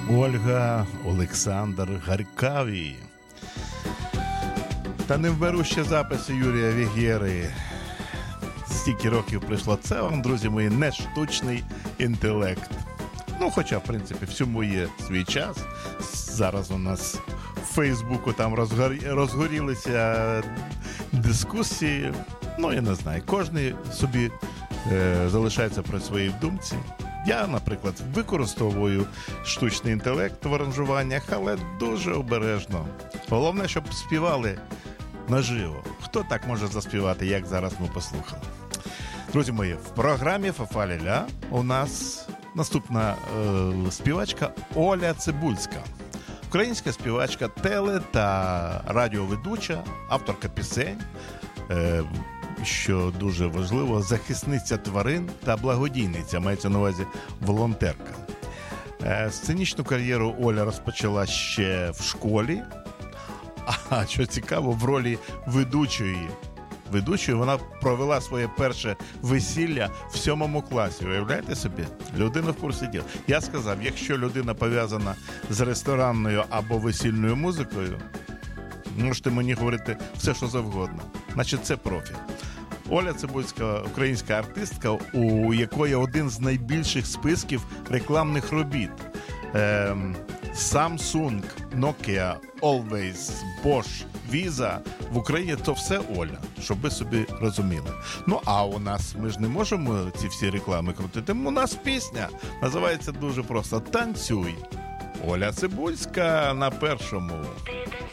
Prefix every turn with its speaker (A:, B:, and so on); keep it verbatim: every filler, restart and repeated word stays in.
A: Ольга, Олександр, Гаркаві. Та не вберу ще записи Юрія Вігєри. Стільки років пройшло. Це вам, друзі мої, не штучний інтелект. Ну, хоча, в принципі, всьому є свій час. Зараз у нас в Фейсбуку там розгорі... розгорілися дискусії. Ну, я не знаю. Кожен собі е, залишається при своїй думці. Я, наприклад, використовую штучний інтелект в аранжуваннях, але дуже обережно. Головне, щоб співали наживо. Хто так може заспівати, як зараз ми послухали? Друзі мої, в програмі «Фа-фа-ля-ля» у нас наступна е, співачка Оля Цибульська. Українська співачка, теле- та радіоведуча, авторка пісень, е, що дуже важливо, захисниця тварин та благодійниця, мається на увазі волонтерка. Е, сценічну кар'єру Оля розпочала ще в школі, а що цікаво, в ролі ведучої. Ведучою вона провела своє перше весілля в сьомому класі. Уявляєте собі? Людина в курсі діла. Я сказав, якщо людина пов'язана з ресторанною або весільною музикою, можете мені говорити все, що завгодно. Значить, це профі. Оля Цибульська – українська артистка, у якої один з найбільших списків рекламних робіт. Ем, Samsung, Nokia, Always, Bosch, Visa. В Україні то все Оля, щоб ви собі розуміли. Ну, а у нас, ми ж не можемо ці всі реклами крутити. У нас пісня називається дуже просто «Танцюй». Оля Цибульська на першому.